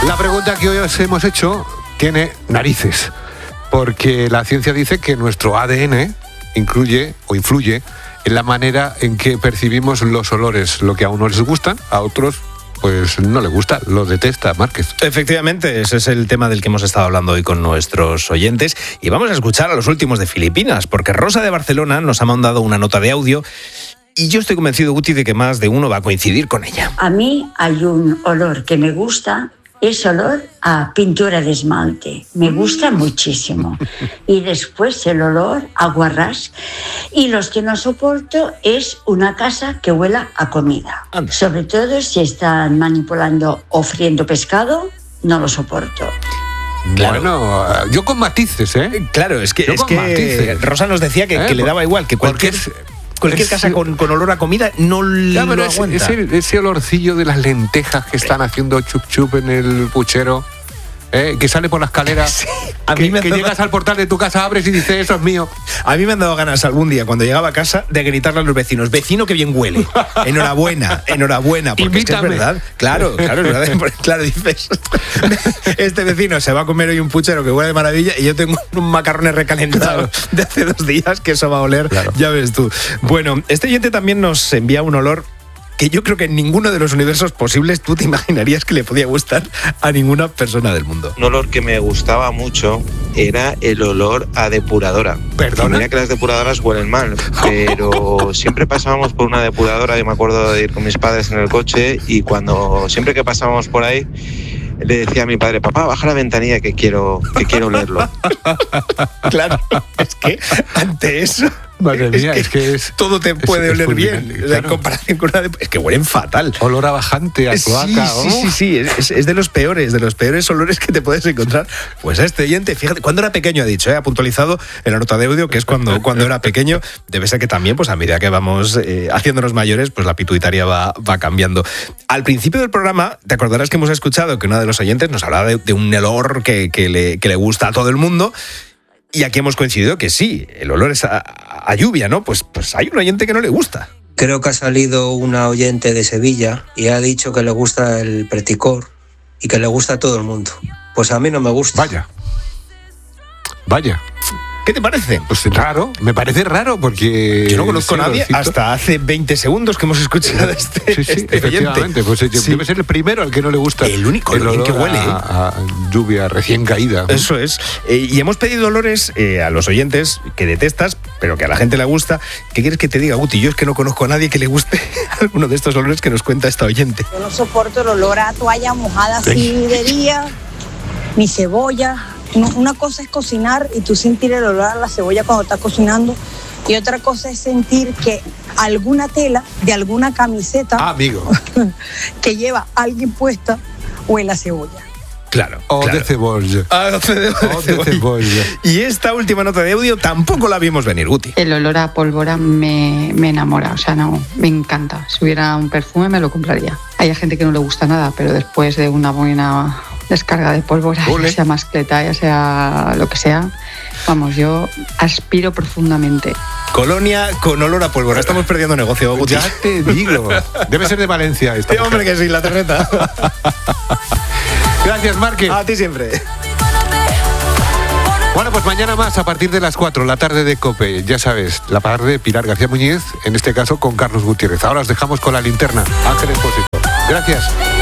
La pregunta que hoy os hemos hecho tiene narices, porque la ciencia dice que nuestro ADN influye en la manera en que percibimos los olores, lo que a unos les gustan, a otros pues no le gusta, lo detesta, Márquez. Efectivamente, ese es el tema del que hemos estado hablando hoy con nuestros oyentes y vamos a escuchar a los últimos de Filipinas, porque Rosa de Barcelona nos ha mandado una nota de audio y yo estoy convencido, Guti, de que más de uno va a coincidir con ella. A mí hay un olor que me gusta, es olor a pintura de esmalte, me gusta muchísimo. Y después el olor a guarrás. Y los que no soporto es una casa que huela a comida. Anda. Sobre todo si están manipulando o friendo pescado, no lo soporto. Claro. Bueno, yo con matices, ¿eh? Claro, es que matices. Rosa nos decía que le daba igual, que cualquier casa con olor a comida no lo aguanta. Ese olorcillo de las lentejas que están haciendo chup chup en el puchero, que sale por la escalera, Sí, que llegas al portal de tu casa, abres y dices, eso es mío. A mí me han dado ganas algún día, cuando llegaba a casa, de gritarle a los vecinos, vecino, que bien huele. Enhorabuena, porque es que es verdad. Claro, dices, este vecino se va a comer hoy un puchero que huele de maravilla y yo tengo un macarrones recalentado de hace 2 días que eso va a oler, ya ves tú. Bueno, este oyente también nos envía un olor que yo creo que en ninguno de los universos posibles tú te imaginarías que le podía gustar a ninguna persona del mundo. Un olor que me gustaba mucho era el olor a depuradora. ¿Perdona? Mira que las depuradoras huelen mal, pero siempre pasábamos por una depuradora. Yo me acuerdo de ir con mis padres en el coche y siempre que pasábamos por ahí, le decía a mi padre, papá, baja la ventanilla que quiero olerlo. Claro, es que ante eso... Madre mía, es que todo te puede oler bien, claro. en comparación con es que huelen fatal. Olor a bajante, a cloaca. Sí, es de los peores olores que te puedes encontrar. Pues este oyente, fíjate, cuando era pequeño ha dicho, ha puntualizado en la nota de audio que es cuando era pequeño. Debe ser que también, pues a medida que vamos haciéndonos mayores, pues la pituitaria va cambiando. Al principio del programa, te acordarás que hemos escuchado que uno de los oyentes nos hablaba de un olor que le gusta a todo el mundo. Y aquí hemos coincidido que sí, el olor es a lluvia, ¿no? Pues hay un oyente que no le gusta. Creo que ha salido una oyente de Sevilla y ha dicho que le gusta el preticor y que le gusta a todo el mundo. Pues a mí no me gusta. Vaya. ¿Qué te parece? Pues raro, me parece raro porque... Yo no conozco a nadie hasta hace 20 segundos que hemos escuchado este efectivamente, oyente. Pues debe ser el primero al que no le gusta. El único olor que huele. A lluvia recién caída. Eso es. Y hemos pedido olores a los oyentes que detestas, pero que a la gente le gusta. ¿Qué quieres que te diga, Guti? Yo es que no conozco a nadie que le guste alguno de estos olores que nos cuenta esta oyente. Yo no soporto el olor a toalla mojada así de día, ni cebolla. Una cosa es cocinar y tú sentir el olor a la cebolla cuando estás cocinando, y otra cosa es sentir que alguna tela de alguna camiseta amigo, que lleva alguien puesta huele a cebolla. Claro. De cebolla. De cebolla. Y esta última nota de audio tampoco la vimos venir, Guti. El olor a pólvora me enamora, o sea, no, me encanta. Si hubiera un perfume me lo compraría. Hay gente que no le gusta nada, pero después de una buena descarga de pólvora, ya sea mascleta, ya sea lo que sea, vamos, yo aspiro profundamente. Colonia con olor a pólvora. Estamos perdiendo negocio, Guti. Ya te digo. Debe ser de Valencia esta mujer. Hombre, que sí, la terreta. Gracias, Márquez. A ti siempre. Bueno, pues mañana más, a partir de las 4, la tarde de COPE. Ya sabes, la tarde de Pilar García Muñiz, en este caso con Carlos Gutiérrez. Ahora os dejamos con la linterna. Ángel Expósito. Gracias.